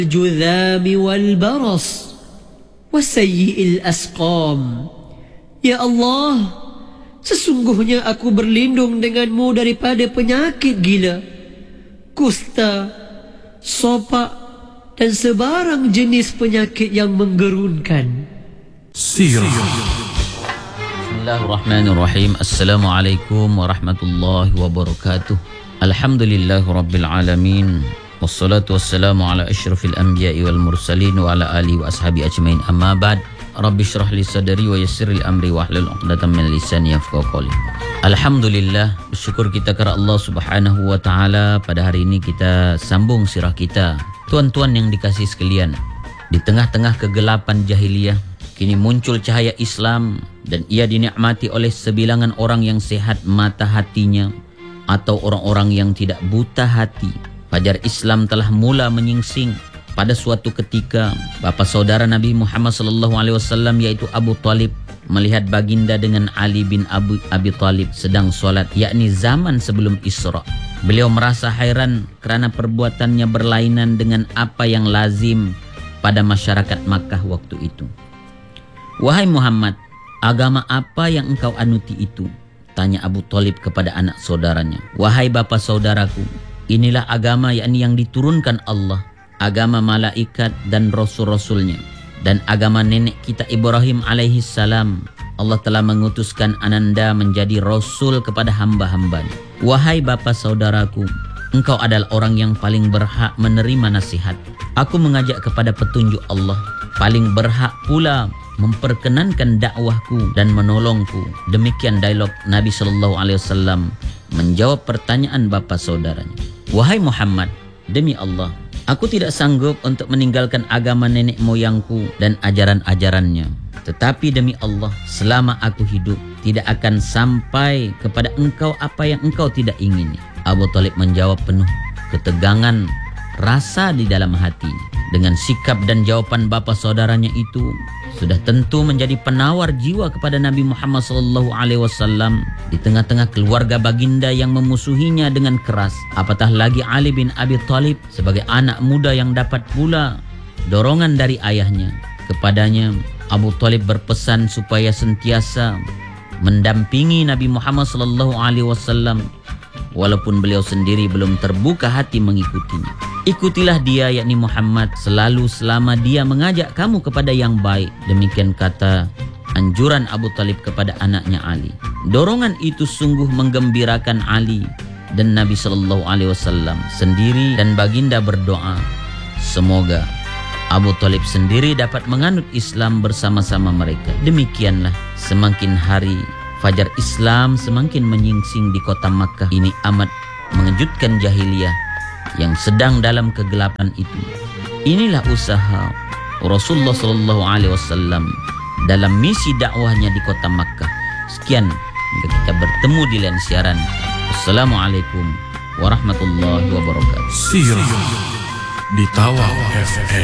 الجذام والبرص وسيء الأسقام. Ya Allah, sesungguhnya aku berlindung denganmu daripada penyakit gila, kusta, sopak, dan sebarang jenis penyakit yang menggerunkan. Sirah. Bismillahirrahmanirrahim. Assalamualaikum warahmatullahi wabarakatuh. Alhamdulillahirabbil alamin. Wassalatu wassalamu ala asyrafil anbiya'i wal mursalin wa ala alihi wa ashabi ajmain. Amma ba'd. Rabbi shrah li sadri wa yassir li amri wa hlul 'uqdatam min lisani yafqahu qawli. Alhamdulillah, bersyukur kita kepada Allah Subhanahu wa taala. Pada hari ini kita sambung sirah kita. Tuan-tuan yang dikasihi sekalian, di tengah-tengah kegelapan jahiliyah, kini muncul cahaya Islam dan ia dinikmati oleh sebilangan orang yang sehat mata hatinya atau orang-orang yang tidak buta hati. Fajar Islam telah mula menyingsing. Pada suatu ketika, bapa saudara Nabi Muhammad SAW yaitu Abu Talib melihat baginda dengan Ali bin Abi Talib sedang solat, yakni zaman sebelum Isra. Beliau merasa hairan kerana perbuatannya berlainan dengan apa yang lazim pada masyarakat Makkah waktu itu. "Wahai Muhammad, agama apa yang engkau anuti itu?" tanya Abu Talib kepada anak saudaranya. "Wahai bapa saudaraku, inilah agama yakni yang diturunkan Allah, agama malaikat dan rasul-rasulnya, dan agama nenek kita Ibrahim alaihi salam. Allah telah mengutuskan ananda menjadi rasul kepada hamba-hambanya. Wahai bapa saudaraku, engkau adalah orang yang paling berhak menerima nasihat. Aku mengajak kepada petunjuk Allah, paling berhak pula memperkenankan dakwahku dan menolongku." Demikian dialog Nabi SAW menjawab pertanyaan bapa saudaranya. "Wahai Muhammad, demi Allah, aku tidak sanggup untuk meninggalkan agama nenek moyangku dan ajaran-ajarannya. Tetapi demi Allah, selama aku hidup, tidak akan sampai kepada engkau apa yang engkau tidak ingini." Abu Talib menjawab penuh ketegangan rasa di dalam hatinya. Dengan sikap dan jawaban bapa saudaranya itu, sudah tentu menjadi penawar jiwa kepada Nabi Muhammad SAW di tengah-tengah keluarga baginda yang memusuhinya dengan keras. Apatah lagi Ali bin Abi Talib sebagai anak muda yang dapat pula dorongan dari ayahnya. Kepadanya, Abu Talib berpesan supaya sentiasa mendampingi Nabi Muhammad SAW walaupun beliau sendiri belum terbuka hati mengikutinya. "Ikutilah dia, yakni Muhammad, selalu selama dia mengajak kamu kepada yang baik." Demikian kata anjuran Abu Talib kepada anaknya Ali. Dorongan itu sungguh menggembirakan Ali dan Nabi SAW sendiri, dan baginda berdoa, semoga Abu Talib sendiri dapat menganut Islam bersama-sama mereka. Demikianlah semakin hari fajar Islam semakin menyingsing di kota Makkah. Ini amat mengejutkan jahiliyah yang sedang dalam kegelapan itu. Inilah usaha Rasulullah SAW dalam misi dakwahnya di kota Makkah. Sekian, hingga kita bertemu di lain siaran. Assalamualaikum warahmatullahi wabarakatuh. Sirah di Tawau FM.